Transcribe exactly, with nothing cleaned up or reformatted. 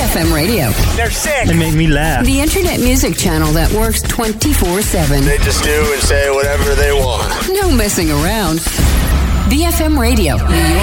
F M radio. They're sick. They make me laugh. The internet music channel that works twenty-four seven. They just do and say whatever they want. No messing around. B F M Radio, New York.